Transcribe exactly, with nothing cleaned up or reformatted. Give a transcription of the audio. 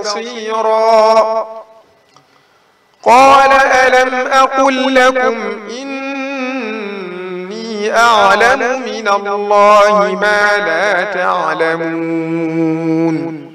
بصيرا قال ألم أقل لكم إني أعلم من الله ما لا تعلمون